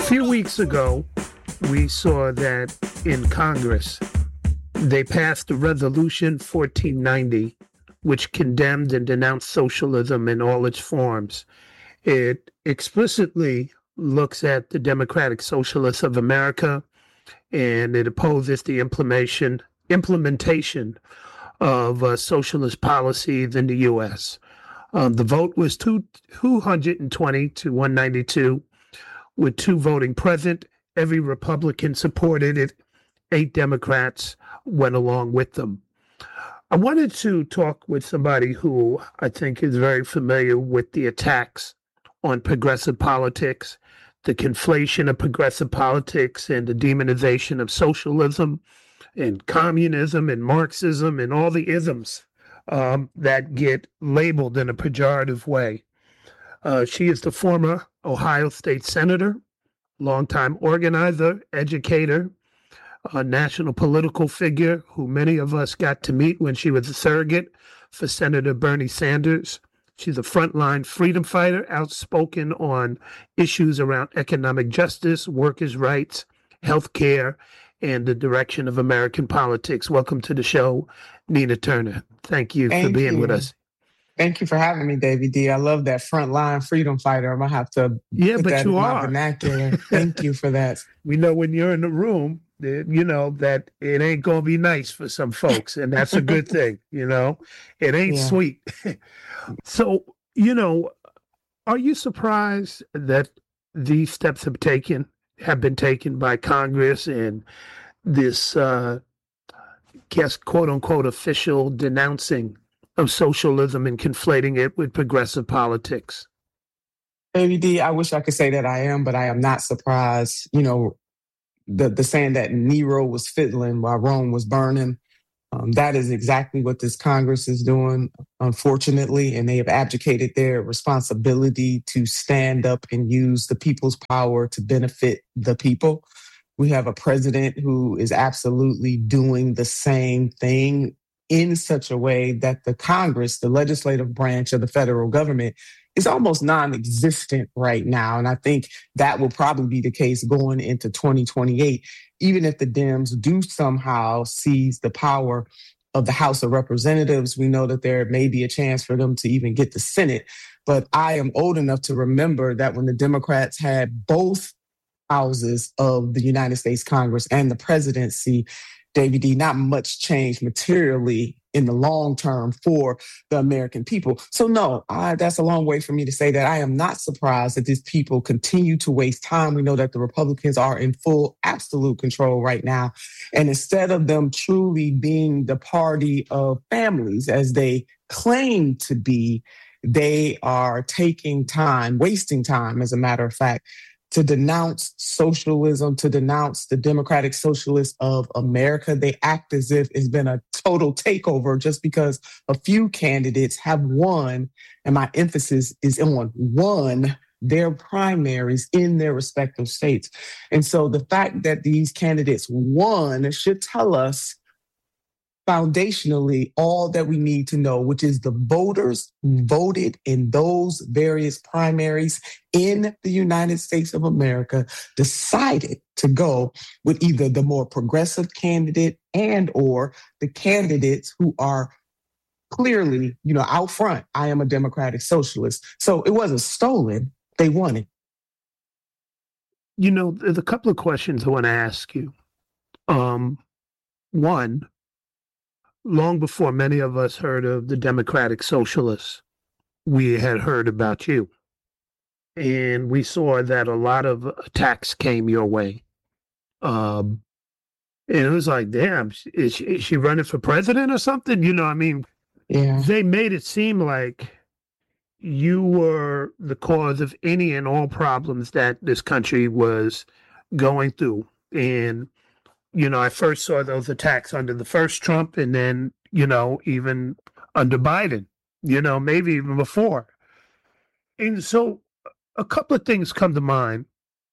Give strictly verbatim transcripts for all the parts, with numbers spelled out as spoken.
few weeks ago, we saw that in Congress, they passed the Resolution fourteen ninety, which condemned and denounced socialism in all its forms. It explicitly looks at the Democratic Socialists of America, and it opposes the implementation implementation of uh, socialist policies in the U S. Um, the vote was two, two hundred twenty to one ninety-two, with two voting present. Every Republican supported it. Eight Democrats went along with them. I wanted to talk with somebody who I think is very familiar with the attacks on progressive politics, the conflation of progressive politics and the demonization of socialism and communism and Marxism and all the isms um, that get labeled in a pejorative way. Uh, she is the former Ohio State Senator, longtime organizer, educator, a national political figure who many of us got to meet when she was a surrogate for Senator Bernie Sanders. She's a frontline freedom fighter, outspoken on issues around economic justice, workers' rights, health care, and the direction of American politics. Welcome to the show, Nina Turner. Thank you Thank for being you. with us. Thank you for having me, David D. I love that frontline freedom fighter. I'm going to have to yeah, put but that you in are. my vernacular. Thank you for that. We know when you're in the room, you know, that it ain't going to be nice for some folks, and that's a good thing, you know. It ain't Yeah. sweet. So, you know, are you surprised that these steps have taken, have been taken by Congress and this, uh, guess, quote unquote, official denouncing of socialism and conflating it with progressive politics? David D, I wish I could say that I am, but I am not surprised. You know, the, the saying that Nero was fiddling while Rome was burning, um, that is exactly what this Congress is doing, unfortunately, and they have abdicated their responsibility to stand up and use the people's power to benefit the people. We have a president who is absolutely doing the same thing in such a way that the Congress, the legislative branch of the federal government, is almost non-existent right now. And I think that will probably be the case going into twenty twenty-eight, even if the Dems do somehow seize the power of the House of Representatives. We know that there may be a chance for them to even get the Senate. But I am old enough to remember that when the Democrats had both houses of the United States Congress and the presidency, David D, not much changed materially in the long term for the American people. So no, I, that's a long way for me to say that I am not surprised that these people continue to waste time. We know that the Republicans are in full, absolute control right now. And instead of them truly being the party of families, as they claim to be, they are taking time, wasting time, as a matter of fact, to denounce socialism, to denounce the Democratic Socialists of America. They act as if it's been a total takeover just because a few candidates have won, and my emphasis is on won, their primaries in their respective states. And so the fact that these candidates won should tell us foundationally all that we need to know, which is the voters who voted in those various primaries in the United States of America decided to go with either the more progressive candidate and or the candidates who are clearly, you know, out front. I am a Democratic Socialist. So it wasn't stolen. They won it. You know, there's a couple of questions I want to ask you. Um, one, long before many of us heard of the Democratic Socialists, we had heard about you. And we saw that a lot of attacks came your way. Um, and it was like, damn, is she, is she running for president or something? You know, I mean, yeah. They made it seem like you were the cause of any and all problems that this country was going through. And you know, I first saw those attacks under the first Trump and then, you know, even under Biden, you know, maybe even before. And so a couple of things come to mind.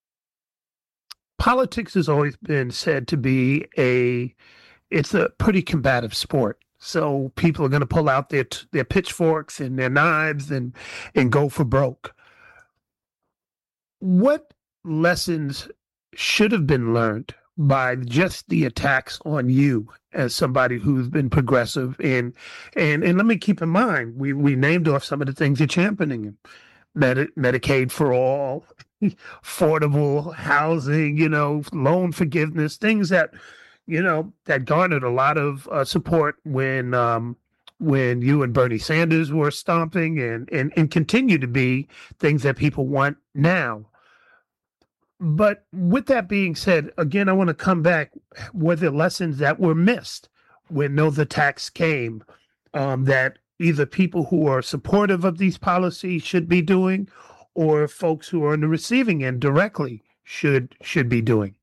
Politics has always been said to be a, it's a pretty combative sport. So people are going to pull out their their pitchforks and their knives and and go for broke. What lessons should have been learned by just the attacks on you as somebody who's been progressive? And and and let me keep in mind, we we named off some of the things you're championing: Medi- Medicaid for all, affordable housing, you know, loan forgiveness, things that, you know, that garnered a lot of uh, support when um, when you and Bernie Sanders were stomping, and, and and continue to be things that people want now. But with that being said, again, I want to come back. Were there lessons that were missed when those attacks came, um, that either people who are supportive of these policies should be doing, or folks who are on the receiving end directly should should be doing?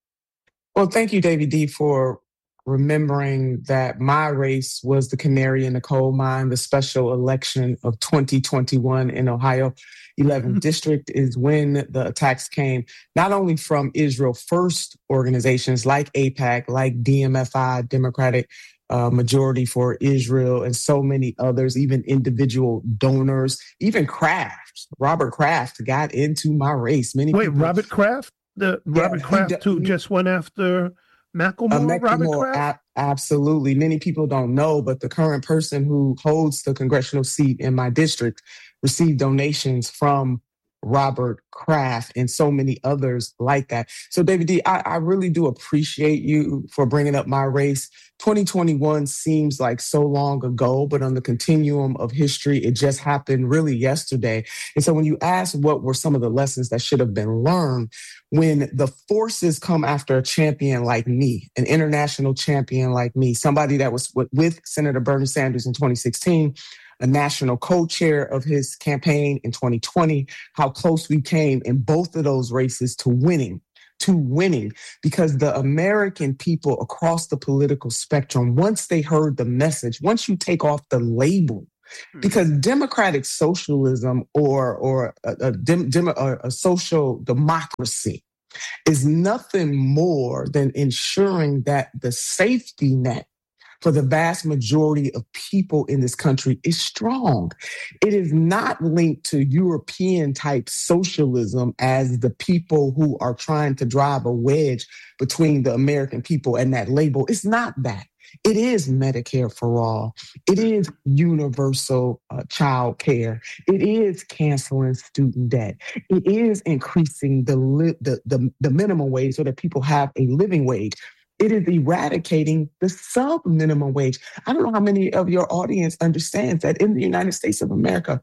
Well, thank you, David D, for remembering that my race was the canary in the coal mine. The special election of twenty twenty-one in Ohio, eleventh District, is when the attacks came, not only from Israel First organizations like AIPAC, like D M F I, Democratic uh, Majority for Israel, and so many others, even individual donors, even Kraft. Robert Kraft got into my race. Many Wait, people, Robert Kraft? The yeah, Robert he Kraft d- who he- just went after Macklemore? Uh, Robert Macklemore, Kraft? a- absolutely. Many people don't know, but the current person who holds the congressional seat in my district received donations from Robert Kraft and so many others like that. So, David D, I, I really do appreciate you for bringing up my race. twenty twenty-one seems like so long ago, but on the continuum of history, it just happened really yesterday. And so when you ask what were some of the lessons that should have been learned, when the forces come after a champion like me, an international champion like me, somebody that was with, with Senator Bernie Sanders in twenty sixteen, a national co-chair of his campaign in twenty twenty, how close we came in both of those races to winning, to winning, because the American people across the political spectrum, once they heard the message, once you take off the label, because democratic socialism or or a, a, dem, dem, a, a social democracy is nothing more than ensuring that the safety net for the vast majority of people in this country is strong. It is not linked to European type socialism as the people who are trying to drive a wedge between the American people and that label. It's not that. It is Medicare for all. It is universal uh, child care. It is canceling student debt. It is increasing the, li- the, the, the minimum wage so that people have a living wage. It is eradicating the sub-minimum wage. I don't know how many of your audience understands that in the United States of America,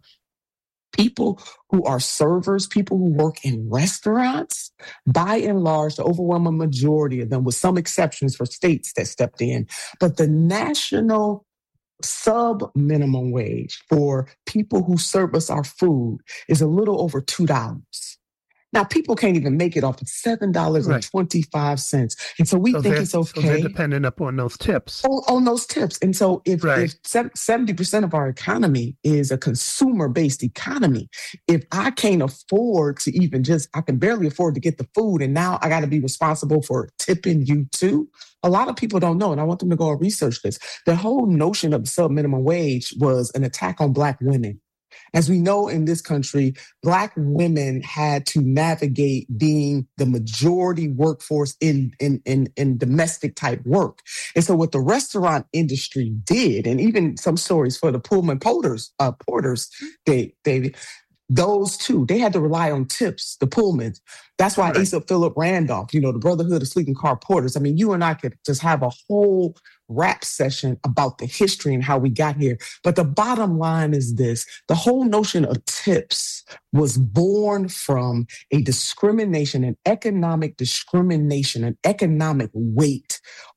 people who are servers, people who work in restaurants, by and large, the overwhelming majority of them, with some exceptions for states that stepped in, but the national sub-minimum wage for people who serve us our food is a little over two dollars. Now, people can't even make it off of seven dollars and twenty-five cents. Right. And so we so think it's okay. So they're dependent upon those tips. On, on those tips. And so if, right. if seventy percent of our economy is a consumer-based economy, if I can't afford to even just, I can barely afford to get the food, and now I got to be responsible for tipping you too. A lot of people don't know, and I want them to go and research this. The whole notion of the sub-minimum wage was an attack on Black women. As we know in this country, Black women had to navigate being the majority workforce in, in, in, in domestic type work. And so what the restaurant industry did, and even some stories for the Pullman porters, uh, porters, they, they, those two, they had to rely on tips, the Pullmans. That's why right. Asa Philip Randolph, you know, the Brotherhood of Sleeping Car Porters. I mean, you and I could just have a whole rap session about the history and how we got here. But the bottom line is this: the whole notion of tips was born from a discrimination, an economic discrimination, an economic weight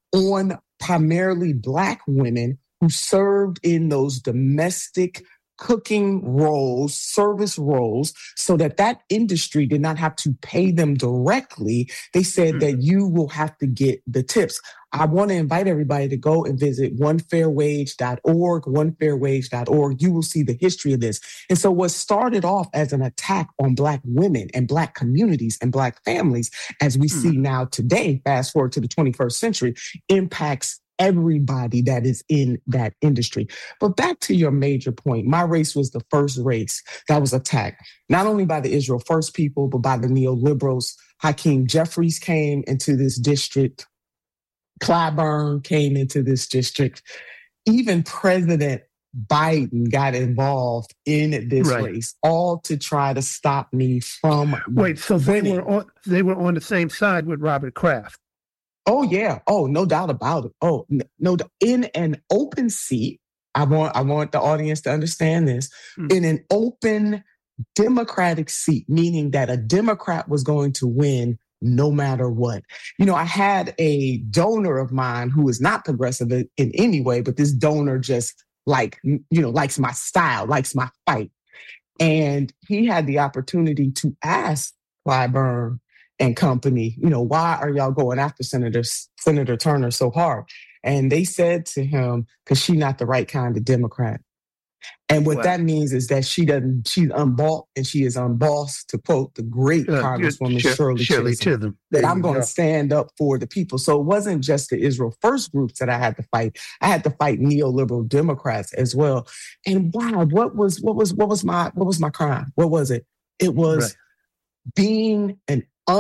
on primarily Black women who served in those domestic cooking roles, service roles, so that that industry did not have to pay them directly. They said mm-hmm. that you will have to get the tips. I want to invite everybody to go and visit one fair wage dot org, one fair wage dot org. You will see the history of this. And so what started off as an attack on Black women and Black communities and Black families, as we mm-hmm. see now today, fast forward to the twenty-first century, impacts everybody that is in that industry. But back to your major point, my race was the first race that was attacked, not only by the Israel First people, but by the neoliberals. Hakeem Jeffries came into this district. Clyburn came into this district. Even President Biden got involved in this Right. race, all to try to stop me from Wait, so they winning. were on they were on the same side with Robert Kraft. Oh, yeah. Oh, no doubt about it. Oh, n- no, doubt. In an open seat, I want I want the audience to understand this. Mm. In an open Democratic seat, meaning that a Democrat was going to win no matter what. You know, I had a donor of mine who is not progressive in, in any way, but this donor just like, you know, likes my style, likes my fight. And he had the opportunity to ask Clyburn and company, you know, why are y'all going after Senator Senator Turner so hard? And they said to him, because she's not the right kind of Democrat. And what Wow. that means is that she doesn't, she's unbought and she is unbossed, to quote the great Uh, Congresswoman Shir- Shirley, Shirley Chisholm, Chisholm. that There I'm you going go. to stand up for the people. So it wasn't just the Israel First groups that I had to fight. I had to fight neoliberal Democrats as well. And wow, what was what was what was my what was my crime? What was it? It was Right. being an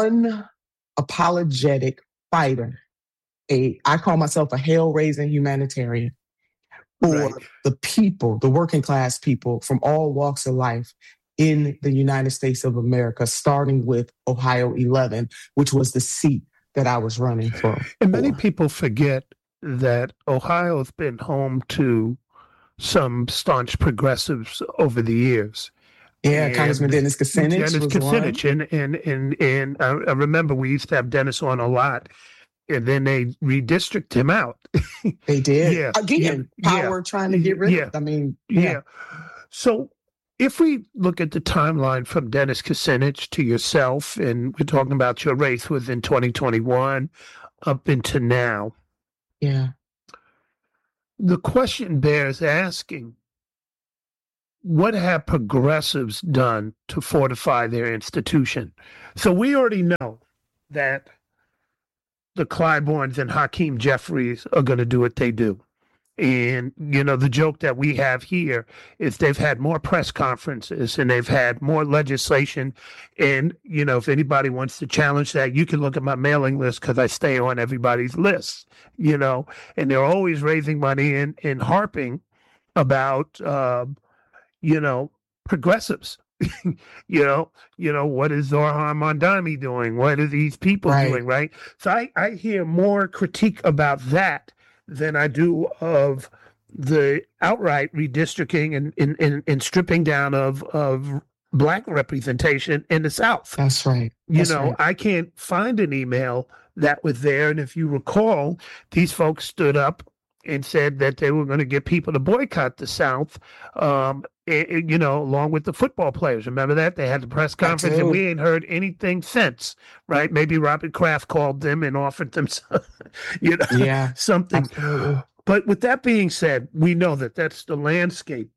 unapologetic fighter. A I call myself a hell-raising humanitarian for Right. the people, the working class people from all walks of life in the United States of America, starting with Ohio eleven, which was the seat that I was running for. And many for. people forget that Ohio has been home to some staunch progressives over the years. Yeah, And Congressman Dennis Kucinich Dennis was Kucinich, one. and and and and I, I remember we used to have Dennis on a lot, and then they redistrict him out. They did. Yeah, Again, yeah, power trying to get rid yeah, of. I mean, yeah. yeah. So if we look at the timeline from Dennis Kucinich to yourself, and we're talking about your race was in twenty twenty-one up into now, Yeah. the question bears asking, what have progressives done to fortify their institution? So we already know that the Clyburns and Hakeem Jeffries are going to do what they do. And, you know, the joke that we have here is they've had more press conferences and they've had more legislation. And, you know, if anybody wants to challenge that, you can look at my mailing list because I stay on everybody's list, you know, and they're always raising money and, and harping about, uh, you know, progressives. you know, you know, what is Zohar Mondani doing? What are these people Right. doing, right? So I, I hear more critique about that than I do of the outright redistricting and, and, and, and stripping down of, of Black representation in the South. That's right. You That's know, right. I can't find an email that was there. And if you recall, these folks stood up and said that they were going to get people to boycott the South, um, eh, eh, you know, along with the football players. Remember that? They had the press conference and do. we ain't heard anything since, right? Maybe Robert Kraft called them and offered them, some, you know, Yeah. something. Absolutely. But with that being said, we know that that's the landscape.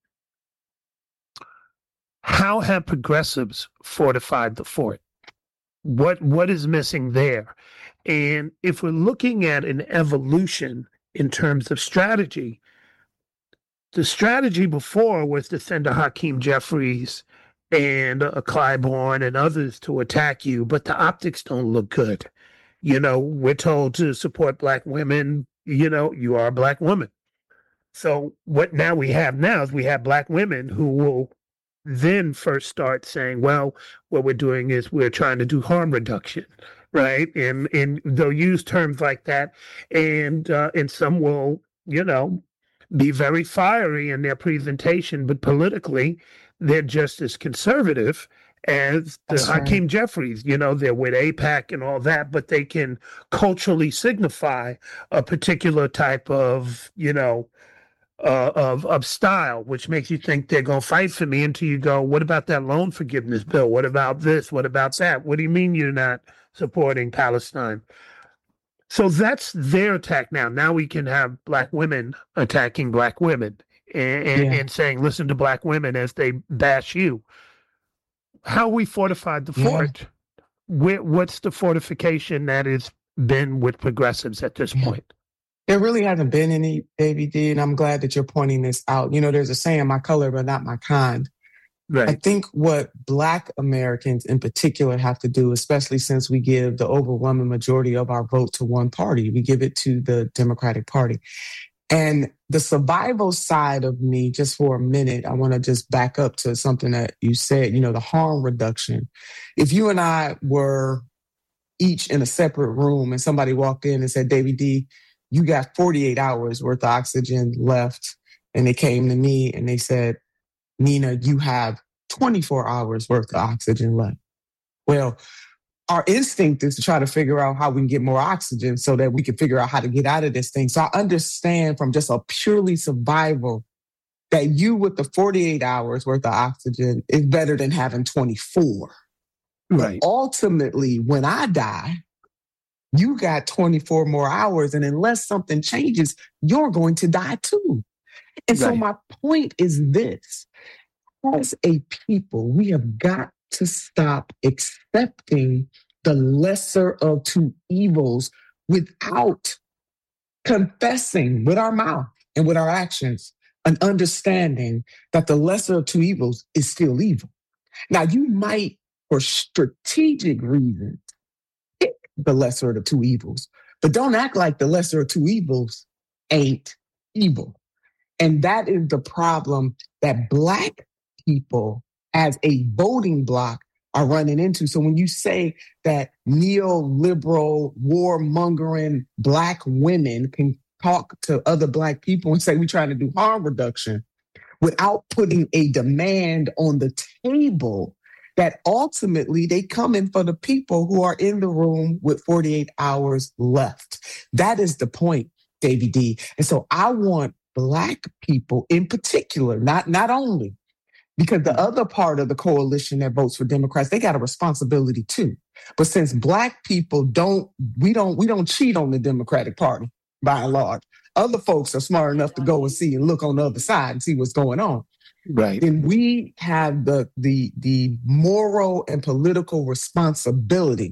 How have progressives fortified the fort? What what is missing there? And if we're looking at an evolution in terms of strategy, the strategy before was to send a Hakeem Jeffries and a Clyburn and others to attack you, but the optics don't look good. You know, we're told to support Black women. You know, you are a Black woman. So what now we have now is we have Black women who will then first start saying, well, what we're doing is we're trying to do harm reduction, right? And and they'll use terms like that. And uh, and some will, you know, be very fiery in their presentation, but politically, they're just as conservative as the That's right. Hakeem Jeffries. You know, they're with AIPAC and all that, but they can culturally signify a particular type of, you know, uh, of of style, which makes you think they're going to fight for me until you go, what about that loan forgiveness bill? What about this? What about that? What do you mean you're not supporting Palestine? So that's their attack now. Now we can have Black women attacking Black women and, and, Yeah. and saying, listen to Black women as they bash you. How we fortified the Yeah. fort? Where, what's the fortification that has been with progressives at this Yeah. point? There really hasn't been any, Davy D, and I'm glad that you're pointing this out. You know, there's a saying, my color, but not my kind. Right. I think what Black Americans in particular have to do, especially since we give the overwhelming majority of our vote to one party, we give it to the Democratic Party. And the survival side of me, just for a minute, I want to just back up to something that you said, you know, the harm reduction. If you and I were each in a separate room and somebody walked in and said, Davy D, you got forty-eight hours worth of oxygen left. And they came to me and they said, Nina, you have twenty-four hours worth of oxygen left. Well, our instinct is to try to figure out how we can get more oxygen so that we can figure out how to get out of this thing. So I understand from just a purely survival that you with the forty-eight hours worth of oxygen is better than having twenty-four. Right. But ultimately, when I die, you got twenty-four more hours. And unless something changes, you're going to die too. And so Right. my point is this. As a people, we have got to stop accepting the lesser of two evils without confessing with our mouth and with our actions an understanding that the lesser of two evils is still evil. Now, you might, for strategic reasons, pick the lesser of the two evils, but don't act like the lesser of two evils ain't evil. And that is the problem that Black people as a voting bloc are running into. So when you say that neoliberal, warmongering Black women can talk to other Black people and say we're trying to do harm reduction without putting a demand on the table, that ultimately they come in for the people who are in the room with forty-eight hours left. That is the point, Davy D. And so I want Black people in particular, not, not only, because the other part of the coalition that votes for Democrats, they got a responsibility too. But since Black people don't, we don't, we don't cheat on the Democratic Party by and large. Other folks are smart enough to go and see and look on the other side and see what's going on. Right. Then we have the the the moral and political responsibility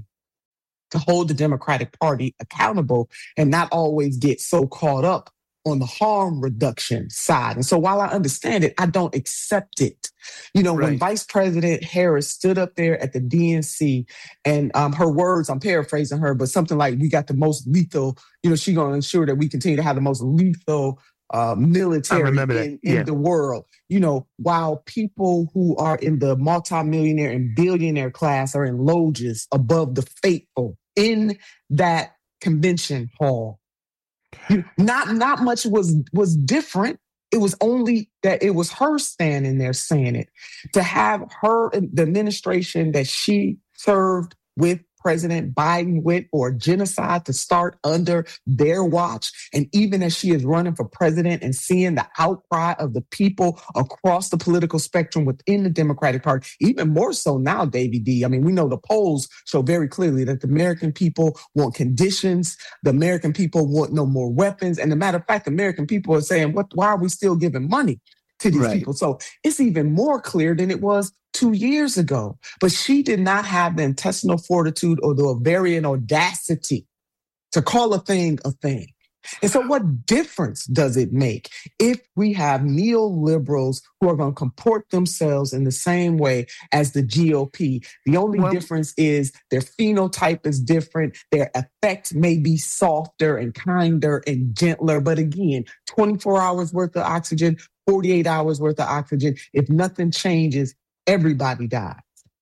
to hold the Democratic Party accountable and not always get so caught up on the harm reduction side. And so while I understand it, I don't accept it. You know, Right. when Vice President Harris stood up there at the D N C and um, her words, I'm paraphrasing her, but something like, we got the most lethal, you know, she's going to ensure that we continue to have the most lethal uh, military remember that. in, in Yeah. the world. You know, while people who are in the multimillionaire and billionaire class are in loges above the faithful in that convention hall. You, not not much was was different. It was only that it was her standing there saying it. To have her, the administration that she served with President Biden with, or genocide to start under their watch. And even as she is running for president and seeing the outcry of the people across the political spectrum within the Democratic Party, even more so now, Davy D. I mean, we know the polls show very clearly that the American people want conditions. The American people want no more weapons. And as a matter of fact, the American people are saying, "What? Why are we still giving money to these Right. people?" So it's even more clear than it was two years ago. But she did not have the intestinal fortitude or the ovarian audacity to call a thing a thing. And so what difference does it make if we have neoliberals who are going to comport themselves in the same way as the G O P? The only Well- difference is their phenotype is different. Their effect may be softer and kinder and gentler. But again, twenty-four hours worth of oxygen, forty-eight hours worth of oxygen. If nothing changes, everybody dies.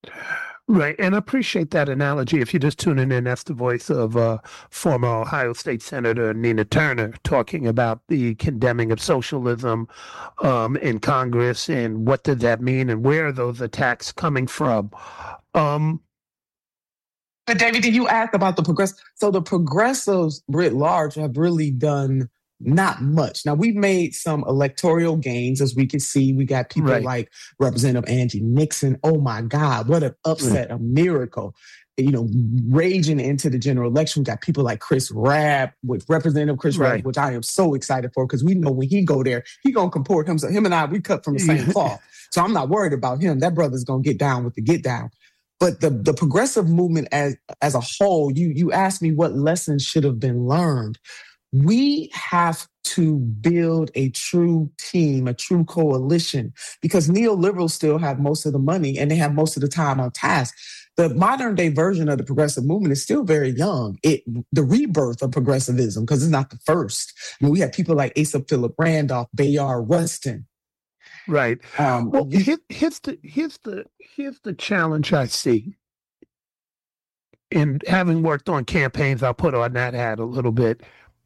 Right. And I appreciate that analogy. If you're just tuning in, that's the voice of uh, former Ohio State Senator Nina Turner talking about the condemning of socialism um, in Congress and what did that mean and where are those attacks coming from. Um, But David, did you ask about the progress? So the progressives writ large have really done not much. Now, we've made some electoral gains, as we can see. We got people Right. like Representative Angie Nixon. Oh, my God, what an upset, a miracle. You know, raging into the general election. We got people like Chris Rabb, with Representative Chris Right. Rabb, which I am so excited for, because we know when he go there, he going to comport himself. Him and I, we cut from the same Yeah. cloth. So I'm not worried about him. That brother's going to get down with the get down. But the, the progressive movement as, as a whole, you, you asked me what lessons should have been learned. We have to build a true team, a true coalition, because neoliberals still have most of the money and they have most of the time on task. The modern day version of the progressive movement is still very young. It, the rebirth of progressivism, because it's not the first. I mean, we have people like Asa Philip Randolph, Bayard Rustin. Right. Um, well, you, here, here's the here's the here's the challenge I see. And having worked on campaigns, I'll put on that hat a little bit.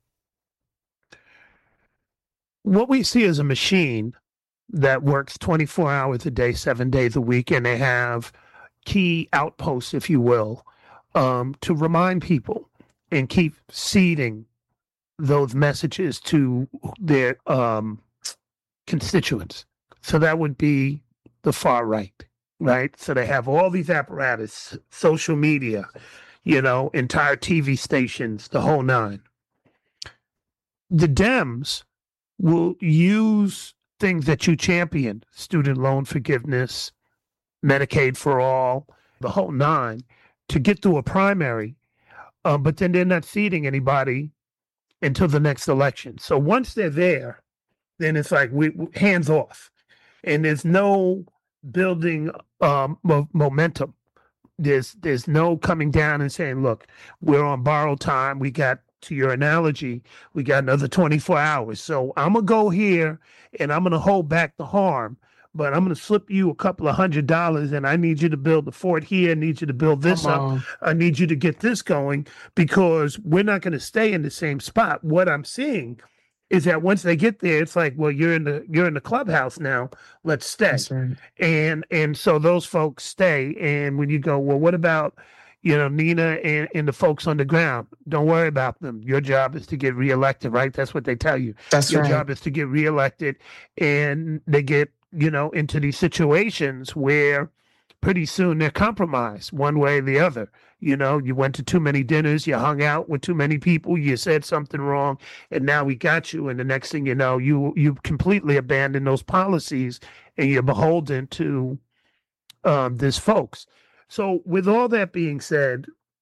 What we see is a machine that works twenty-four hours a day, seven days a week, and they have key outposts, if you will, um, to remind people and keep seeding those messages to their um, constituents. So that would be the far right, right? So they have all these apparatus, social media, you know, entire T V stations, the whole nine. The Dems will use things that you champion, student loan forgiveness, Medicaid for all, the whole nine, to get through a primary, uh, but then they're not seating anybody until the next election. So once they're there, then it's like we, we hands off, and there's no building um, mo- momentum. There's there's no coming down and saying, look, we're on borrowed time. We got, to your analogy, we got another twenty-four hours. So I'm going to go here and I'm going to hold back the harm, but I'm going to slip you a couple of hundred dollars and I need you to build the fort here. I need you to build this up. I need you to get this going, because we're not going to stay in the same spot. What I'm seeing is that once they get there, it's like, well, you're in the you're in the clubhouse now. Let's stay. That's right. And and so those folks stay. And when you go, well, what about, you know, Nina and, and the folks on the ground? Don't worry about them. Your job is to get reelected, right? That's what they tell you. That's Your right. job is to get reelected. And they get, you know, into these situations where pretty soon they're compromised one way or the other. You know, you went to too many dinners, you hung out with too many people, you said something wrong, and now we got you. And the next thing you know, you you completely abandon those policies and you're beholden to um, this folks. So with all that being said,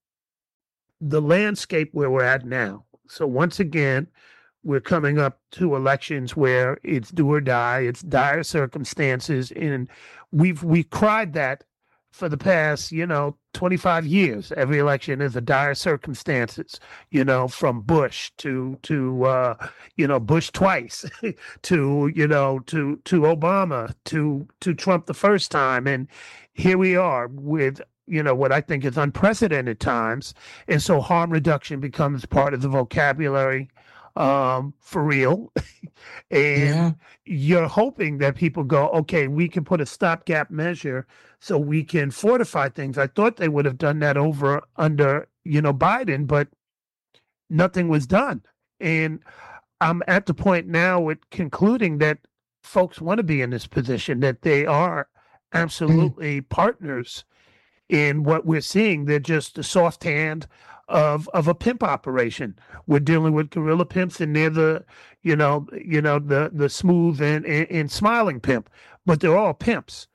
the landscape where we're at now. So once again, we're coming up to elections where it's do or die, it's dire circumstances. And we've we cried that for the past, you know, twenty-five years. Every election is a dire circumstances, you know, from Bush to, to uh, you know, Bush twice, to, you know, to, to Obama, to, to Trump the first time. And here we are with, you know, what I think is unprecedented times. And so harm reduction becomes part of the vocabulary um, for real. And yeah. You're hoping that people go, okay, we can put a stopgap measure so we can fortify things. I thought they would have done that over under, you know, Biden, but nothing was done. And I'm at the point now with concluding that folks want to be in this position, that they are absolutely mm. partners in what we're seeing. They're just the soft hand of of a pimp operation. We're dealing with guerrilla pimps, and they're the, you know, you know, the the smooth and, and, and smiling pimp, but they're all pimps.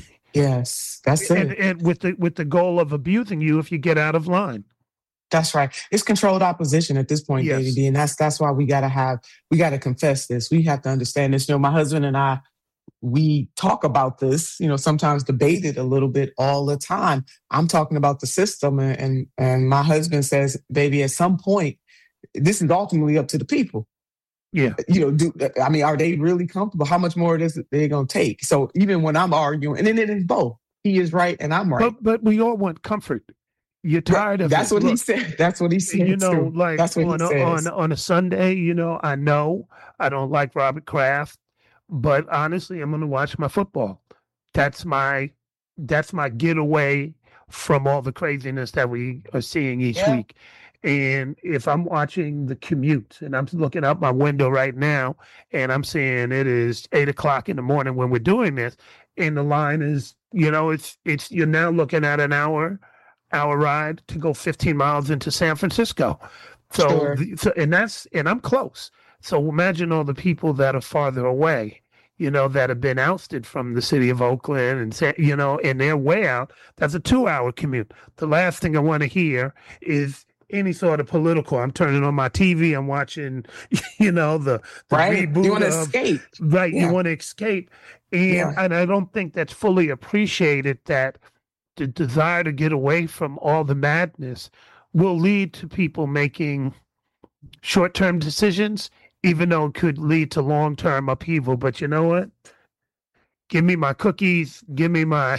Yes, that's and, it. And with the with the goal of abusing you if you get out of line. That's right. It's controlled opposition at this point, yes. Davey D, and that's that's why we gotta have we gotta confess this. We have to understand this. You know, my husband and I, we talk about this, you know, sometimes debate it a little bit all the time. I'm talking about the system, and, and, and my husband says, baby, at some point, this is ultimately up to the people. Yeah. You know, do I mean, are they really comfortable? How much more of this are they going to take? So even when I'm arguing, and then it is both. He is right and I'm right. But, but we all want comfort. You're tired yeah, of that's it. what Look, he said. That's what he said. You know, too. like that's what on, he a, says. on, on a Sunday, you know, I know I don't like Robert Kraft. But honestly, I'm going to watch my football. That's my that's my getaway from all the craziness that we are seeing each yeah. week. And if I'm watching the commute, and I'm looking out my window right now, and I'm seeing it is eight o'clock in the morning when we're doing this, and the line is, you know, it's it's you're now looking at an hour hour ride to go fifteen miles into San Francisco. So, sure. the, so and that's and I'm close. So imagine all the people that are farther away, you know, that have been ousted from the city of Oakland and, you know, and they're way out. That's a two hour commute. The last thing I want to hear is any sort of political. I'm turning on my T V. I'm watching, you know, the the Right? You want reboot to of escape. right. You Yeah. want to escape, and Yeah. and I don't think that's fully appreciated. That the desire to get away from all the madness will lead to people making short-term decisions, even though it could lead to long-term upheaval. But you know what? Give me my cookies. Give me my,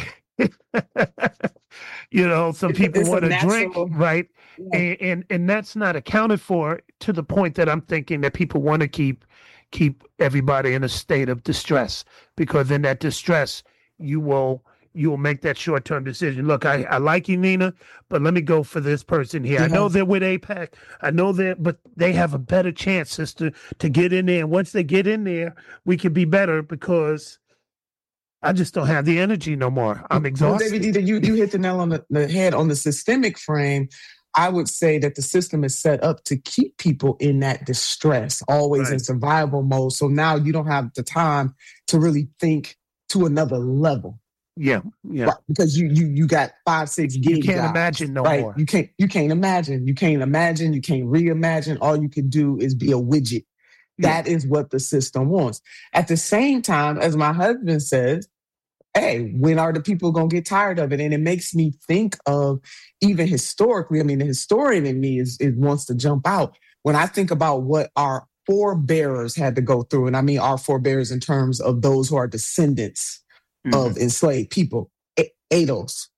you know, some It's, people it's a want to drink, natural. right? Yeah. And, and and that's not accounted for to the point that I'm thinking that people want to keep keep everybody in a state of distress, because in that distress you will you will make that short term decision. Look, I, I like you, Nina, but let me go for this person here. I know Yeah. they're with AIPAC. I know that, but they have a better chance, sister, to get in there. And once they get in there, we can be better, because I just don't have the energy no more. I'm Well, exhausted. David D, you, you hit the nail on the, the head on the systemic frame. I would say that the system is set up to keep people in that distress, always in Right. survival mode. So now you don't have the time to really think to another level, Yeah, yeah. right? Because you you you got five, six gig You can't jobs, imagine no right? more. You can't you can't imagine. You can't imagine. You can't reimagine. All you can do is be a widget. Yeah. That is what the system wants. At the same time, as my husband says, hey, when are the people going to get tired of it? And it makes me think of, even historically, I mean, the historian in me is, is wants to jump out. When I think about what our forebearers had to go through, and I mean our forebearers in terms of those who are descendants Mhm. of enslaved people, A- ADOS,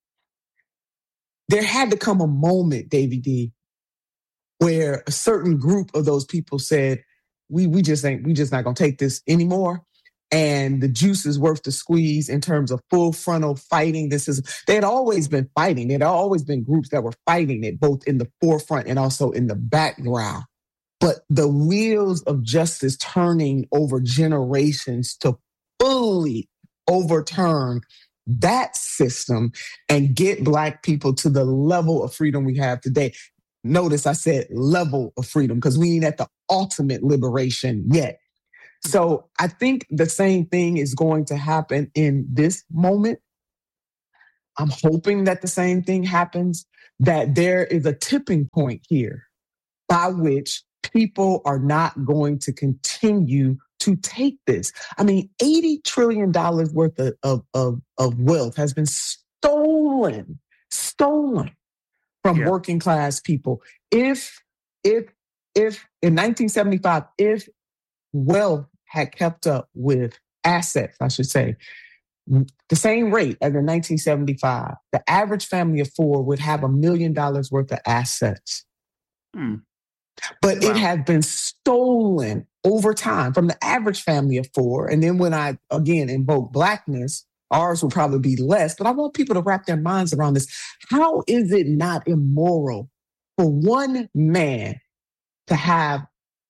there had to come a moment, Davy D, where a certain group of those people said, we we just ain't, we just not going to take this anymore. And the juice is worth the squeeze in terms of full frontal fighting. This is, they had always been fighting. There had always been groups that were fighting it, both in the forefront and also in the background. But the wheels of justice turning over generations to fully overturn that system and get Black people to the level of freedom we have today. Notice I said level of freedom, because we ain't at the ultimate liberation yet. So I think the same thing is going to happen in this moment. I'm hoping that the same thing happens, that there is a tipping point here by which people are not going to continue to take this. I mean, eighty trillion dollars worth of, of, of, of wealth has been stolen, stolen from Yeah. working class people. If, if, if in nineteen seventy-five, if wealth had kept up with assets, I should say, the same rate as in nineteen seventy-five, the average family of four would have a million dollars worth of assets. Hmm. But Wow. it had been stolen over time from the average family of four. And then when I, again, invoke Blackness, ours will probably be less. But I want people to wrap their minds around this. How is it not immoral for one man to have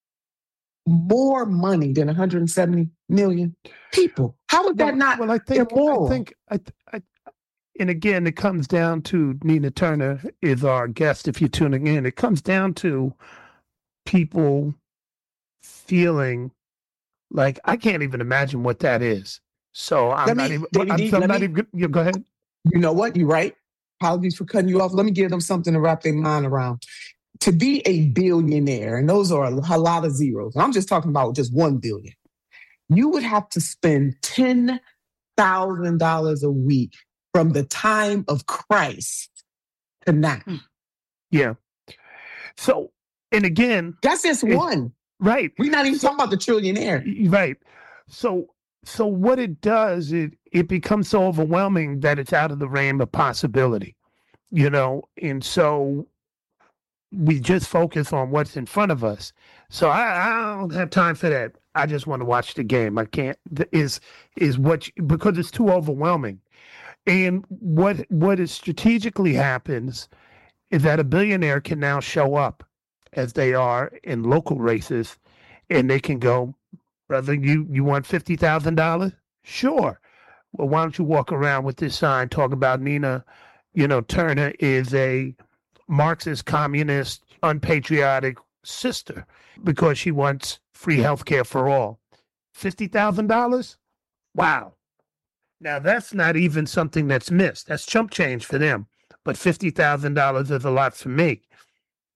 more money than one hundred seventy million people? How is that Well, not well, I think, immoral? I think, I, I, and again, it comes down to, Nina Turner is our guest. If you're tuning in, it comes down to people feeling like, I can't even imagine what that is. So I'm Let not me, even. David I'm, D, so I'm let not me, even. You go ahead. you know what? You're right. Apologies for cutting you off. Let me give them something to wrap their mind around. To be a billionaire, and those are a, a lot of zeros. I'm just talking about just one billion. You would have to spend ten thousand dollars a week from the time of Christ to now. Yeah. So, and again, That's just it- one. right, We're not even So- talking about the trillionaire. right. So, so what it does, it it becomes so overwhelming that it's out of the realm of possibility, you know, and so we just focus on what's in front of us. So I, I don't have time for that. I just want to watch the game. I can't. Is is what you, because it's too overwhelming. And what what is strategically happens is that a billionaire can now show up as they are in local races, and they can go, brother, you you want fifty thousand dollars? Sure. Well, why don't you walk around with this sign talking about Nina, you know, Turner is a Marxist, communist, unpatriotic sister because she wants free health care for all. fifty thousand dollars? Wow. Now, that's not even something that's missed. That's chump change for them. But fifty thousand dollars is a lot for me.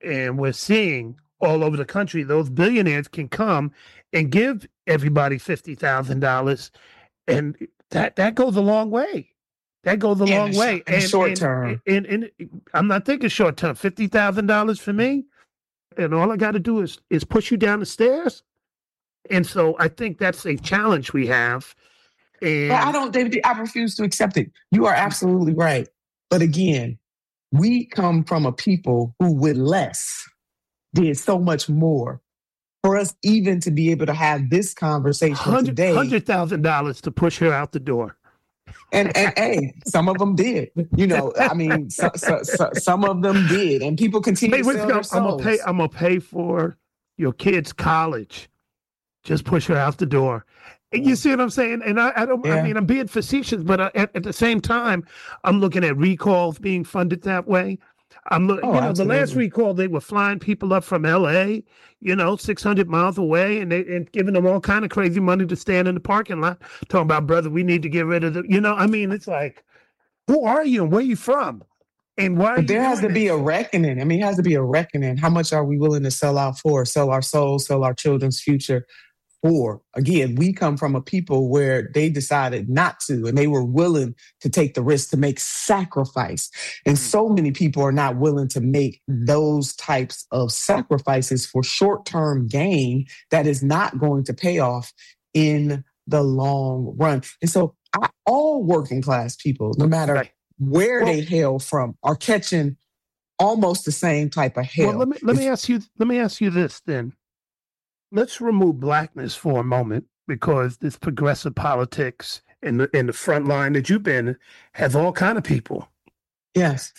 And we're seeing all over the country, those billionaires can come and give everybody fifty thousand dollars. And that, that goes a long way. That goes a In long the way. sh- in the and, short and, term. And, and, and I'm not thinking short term. fifty thousand dollars for me. And all I got to do is, is push you down the stairs. And so I think that's a challenge we have. And But I don't, David, I refuse to accept it. You are absolutely right. But again, we come from a people who with less did so much more. For us even to be able to have this conversation today. one hundred thousand dollars to push her out the door. And, and hey, some of them did. You know, I mean, so, so, so, some of them did. And people continue Hey, to sell go, their souls. I'm gonna pay. I'm gonna pay for your kid's college. Just push her out the door. And you see what I'm saying? And I, I don't. Yeah. I mean, I'm being facetious, but I, at, at the same time, I'm looking at recalls being funded that way. I'm looking. Oh, you know, absolutely. the last recall they were flying people up from L A, you know, six hundred miles away, and they and giving them all kind of crazy money to stand in the parking lot, talking about, brother, we need to get rid of the. You know, I mean, it's like, who are you and where you from? And why? But there has to be this? a reckoning. I mean, it has to be a reckoning. How much are we willing to sell out for? Sell our souls, sell our children's future for? Again, we come from a people where they decided not to, and they were willing to take the risk to make sacrifice. And so many people are not willing to make those types of sacrifices for short-term gain that is not going to pay off in the long run. And so I, all working class people, no matter Right. where Well- they hail from, are catching almost the same type of hell. Well, let me let me ask you. Let me ask you this then. Let's remove blackness for a moment, because this progressive politics in the in the front line that you've been has all kind of people. Yes.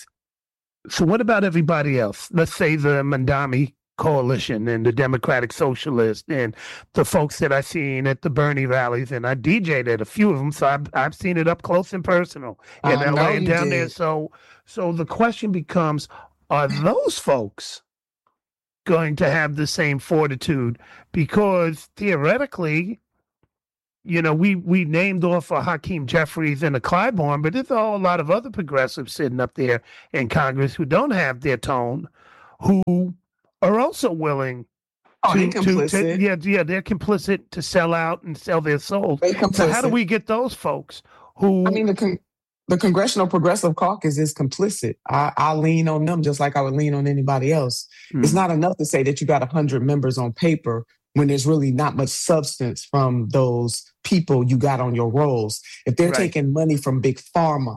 So what about everybody else? Let's say the Mandami Coalition and the Democratic Socialists and the folks that I've seen at the Bernie rallies, and I D J'd at a few of them, so I've I've seen it up close and personal in I L A know and you down there. did. So so the question becomes: are those folks going to have the same fortitude? Because theoretically, you know, we we named off a Hakeem Jeffries and a Clyburn, but there's a whole lot of other progressives sitting up there in Congress who don't have their tone, who are also willing Oh, they to, to, to complicit. yeah, yeah, they're complicit to sell out and sell their souls. They So how do complicit. we get those folks who I mean, the con- the Congressional Progressive Caucus is complicit. I, I lean on them just like I would lean on anybody else. Hmm. It's not enough to say that you got one hundred members on paper when there's really not much substance from those people you got on your rolls. If they're Right. taking money from Big Pharma,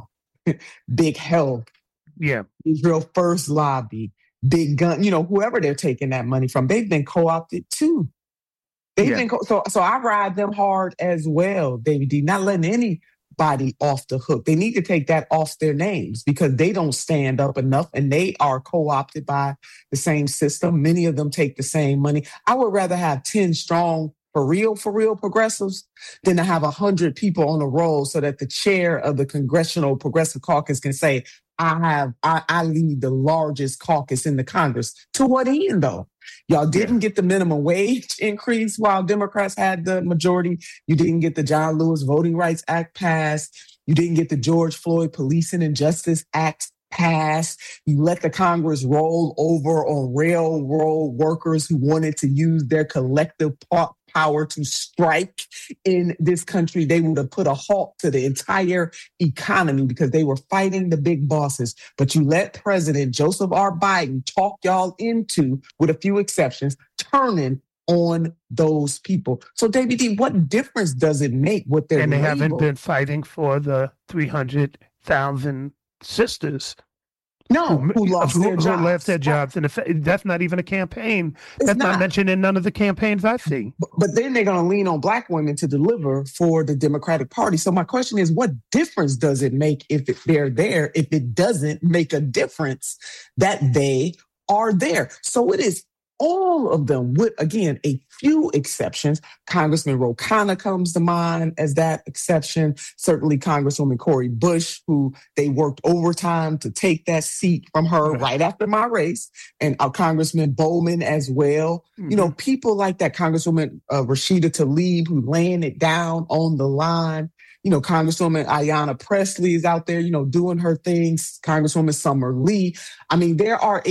Big Health, yeah, Israel First Lobby, Big Gun, you know, whoever they're taking that money from, they've been co-opted too. They've Yeah. been co- so so I ride them hard as well, David D. Not letting anybody off the hook. They need to take that off their names because they don't stand up enough and they are co-opted by the same system. Many of them take the same money. I would rather have ten strong for real, for real progressives than to have one hundred people on the roll so that the chair of the Congressional Progressive Caucus can say, I have, I, I lead the largest caucus in the Congress. To what end, though? Y'all didn't get the minimum wage increase while Democrats had the majority. You didn't get the John Lewis Voting Rights Act passed. You didn't get the George Floyd Policing and Justice Act passed. You let the Congress roll over on railroad workers who wanted to use their collective po- power to strike in this country. They would have put a halt to the entire economy because they were fighting the big bosses. But you let President Joseph R. Biden talk y'all into, with a few exceptions, turning on those people. So, David D., what difference does it make what they're and they haven't labeled? been fighting for the three hundred thousand sisters No, who lost who, their who jobs. lost their jobs. And if, that's not even a campaign. It's That's not. not. mentioned in none of the campaigns I see. But, but then they're going to lean on Black women to deliver for the Democratic Party. So my question is, what difference does it make if it, they're there, if it doesn't make a difference that they are there? So it is all of them with, again, a few exceptions. Congressman Ro Khanna comes to mind as that exception. Certainly Congresswoman Cori Bush, who they worked overtime to take that seat from her Right. right after my race. And uh, Congressman Bowman as well. Mm-hmm. You know, people like that, Congresswoman uh, Rashida Tlaib, who laying it down on the line. You know, Congresswoman Ayanna Pressley is out there, you know, doing her things. Congresswoman Summer Lee. I mean, there are a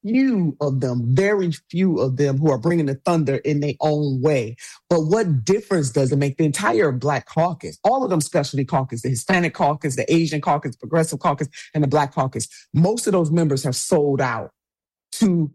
few of them, very few of them who are bringing the thunder in their own way. But what difference does it make? The entire Black caucus, all of them specialty caucus, the Hispanic caucus, the Asian caucus, Progressive caucus, and the Black caucus, most of those members have sold out to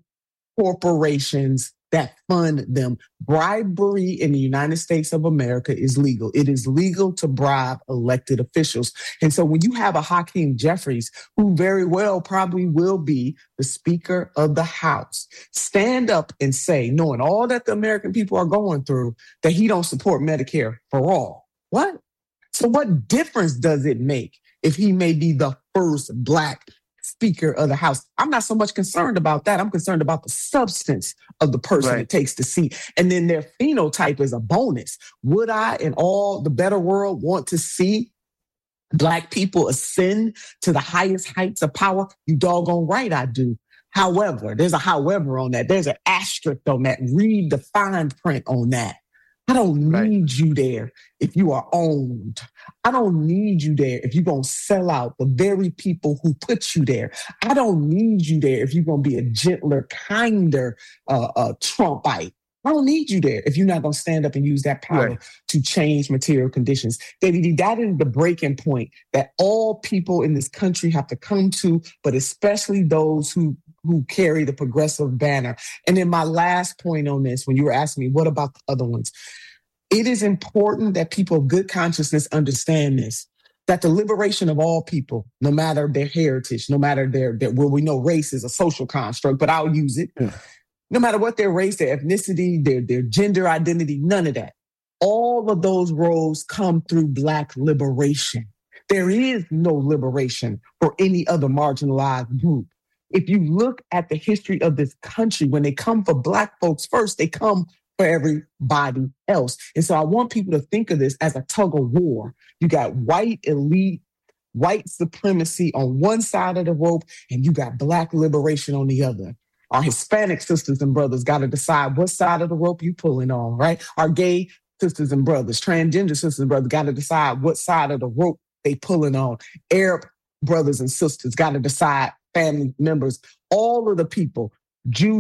corporations that fund them. Bribery in the United States of America is legal. It is legal to bribe elected officials. And so when you have a Hakeem Jeffries, who very well probably will be the Speaker of the House, stand up and say, knowing all that the American people are going through, that he don't support Medicare for all. What? So what difference does it make if he may be the first Black Speaker of the House? I'm not so much concerned about that. I'm concerned about the substance of the person Right. it takes to see. And then their phenotype is a bonus. Would I, in all the better world, want to see Black people ascend to the highest heights of power? You doggone right I do. However, there's a however on that. There's an asterisk on that. Read the fine print on that. I don't Right. need you there if you are owned. I don't need you there if you're going to sell out the very people who put you there. I don't need you there if you're going to be a gentler, kinder uh, uh, Trumpite. I don't need you there if you're not going to stand up and use that power Right. to change material conditions. David D, that is the breaking point that all people in this country have to come to, but especially those who who carry the progressive banner. And then my last point on this, when you were asking me, what about the other ones? It is important that people of good consciousness understand this, that the liberation of all people, no matter their heritage, no matter their, their well, we know race is a social construct, but I'll use it. Yeah. No matter what their race, their ethnicity, their, their gender identity, none of that. All of those roles come through Black liberation. There is no liberation for any other marginalized group. If you look at the history of this country, when they come for Black folks first, they come for everybody else. And so I want people to think of this as a tug of war. You got white elite, white supremacy on one side of the rope, and you got Black liberation on the other. Our Hispanic sisters and brothers got to decide what side of the rope you pulling on, right? Our gay sisters and brothers, transgender sisters and brothers got to decide what side of the rope they pulling on. Arab brothers and sisters got to decide, family members, all of the people, Jews,